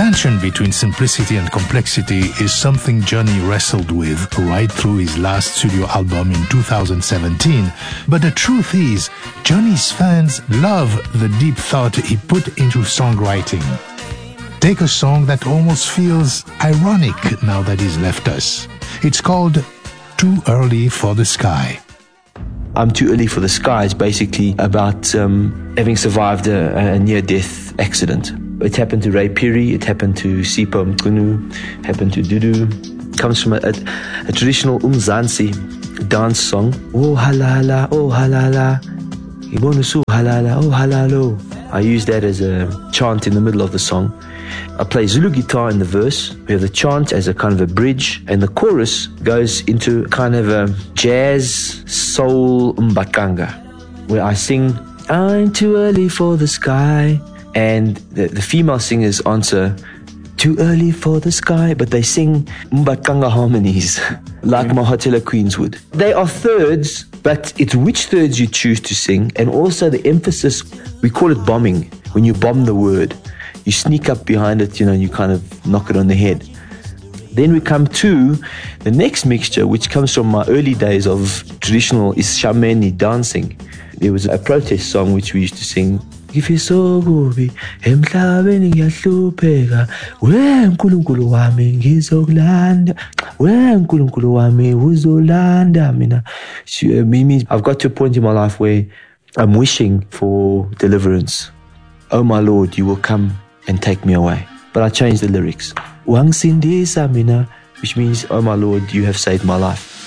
tension between simplicity and complexity is something Johnny wrestled with right through his last studio album in 2017. But the truth is, Johnny's fans love the deep thought he put into songwriting. Take a song that almost feels ironic now that he's left us. It's called Too Early for the Sky. I'm Too Early for the Sky is basically about having survived a near-death accident. It happened to Ray Phiri, it happened to Sipho Mchunu, happened to Dudu. It comes from a traditional Umzansi dance song. Oh halala, oh halala, ibonusu halala, oh halalo. I use that as a chant in the middle of the song. I play Zulu guitar in the verse. We have the chant as a kind of a bridge, and the chorus goes into kind of a jazz soul mbaqanga, where I sing, I'm too early for the sky, and the female singers answer, too early for the sky, but they sing mbaqanga harmonies like Mahotela Queens would. They are thirds, but it's which thirds you choose to sing, and also the emphasis, we call it bombing, when you bomb the word. You sneak up behind it, and you kind of knock it on the head. Then we come to the next mixture, which comes from my early days of traditional Ishameni dancing. There was a protest song which we used to sing. Ngifisokubi emhlabeni ngiyahlupheka weNkulunkulu wami ngizokulanda weNkulunkulu wami uzolanda mina. I've got to a point in my life where I'm wishing for deliverance. Oh my Lord, you will come and take me away. But I changed the lyrics. Wangsindisa mina, which means, oh my Lord, you have saved my life.